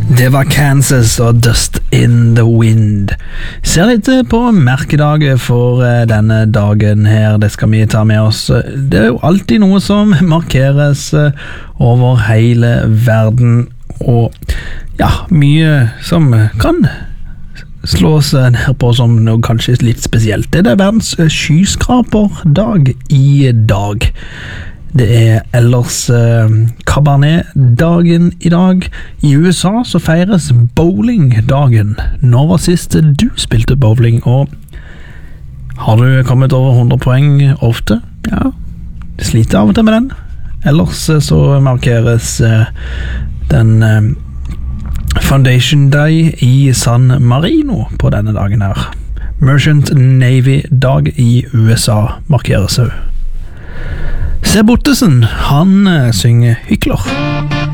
Det var Kansas og Dust in the Wind. Ser litt på merkedager for denne dagen her, det skal vi ta med oss. Det er jo alltid noe som markeres over hele verden, og ja, mye som kan slås ned på som noe kanskje litt spesielt. Det er verdens skyskraperdag i dag. Det er ellers Cabernet-dagen i dag. I USA så feires bowling-dagen. Når var sist du spilte bowling, og har du kommet over 100 poeng ofte? Ja, sliter av og til med den. Ellers så markeres den Foundation Day i San Marino på denne dagen her. Merchant Navy-dag i USA markeres også. Seb Ottesen, han synger Hykler.